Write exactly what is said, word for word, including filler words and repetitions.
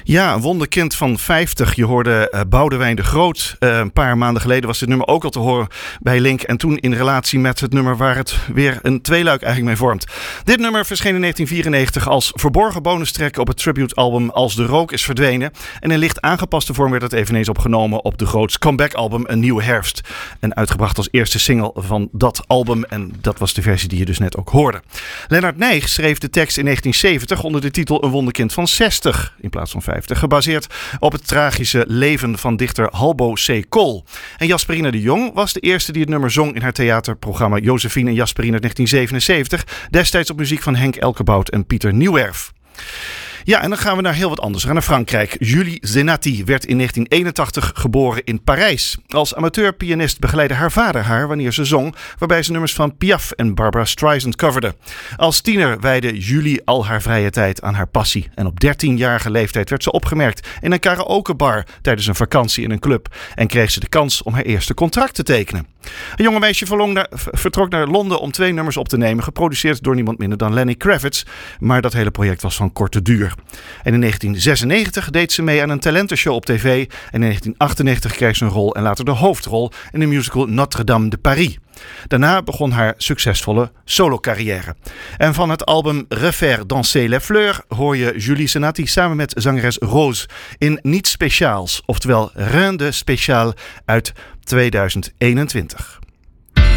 Ja, een wonderkind van vijftig. Je hoorde uh, Boudewijn de Groot. Uh, een paar maanden geleden was dit nummer ook al te horen bij Link. En toen in relatie met het nummer waar het weer een tweeluik eigenlijk mee vormt. Dit nummer verscheen in negentien vierennegentig als verborgen bonustrack op het tributealbum Als de Rook is Verdwenen. En in licht aangepaste vorm werd het eveneens opgenomen op de Groots comeback-album Een Nieuwe Herfst. En uitgebracht als eerste single van dat album. En dat was de versie die je dus net ook hoorde. Lennart Nijg schreef de tekst in negentien zeventig onder de titel Een wonderkind van zestig in plaats van vijftig. Gebaseerd op het tragische leven van dichter Halbo C. Kool. En Jasperine de Jong was de eerste die het nummer zong in haar theaterprogramma Josephine en Jasperine uit negentien zevenenzeventig. Destijds op muziek van Henk Elkebout en Pieter Nieuwerf. Ja, en dan gaan we naar heel wat anders. We gaan naar Frankrijk. Julie Zenati werd in negentien eenentachtig geboren in Parijs. Als amateurpianist begeleidde haar vader haar wanneer ze zong, waarbij ze nummers van Piaf en Barbra Streisand coverde. Als tiener wijdde Julie al haar vrije tijd aan haar passie. En op dertienjarige leeftijd werd ze opgemerkt in een karaokebar tijdens een vakantie in een club. En kreeg ze de kans om haar eerste contract te tekenen. Een jonge meisje naar, vertrok naar Londen om twee nummers op te nemen, geproduceerd door niemand minder dan Lenny Kravitz. Maar dat hele project was van korte duur. En in negentien zesennegentig deed ze mee aan een talentenshow op tv. En in negentien achtennegentig kreeg ze een rol en later de hoofdrol in de musical Notre-Dame de Paris. Daarna begon haar succesvolle solo-carrière. En van het album Refaire danser les fleurs hoor je Julie Zenati samen met zangeres Rose in Niets Speciaals, oftewel Rien de Spécial uit tweeduizend eenentwintig.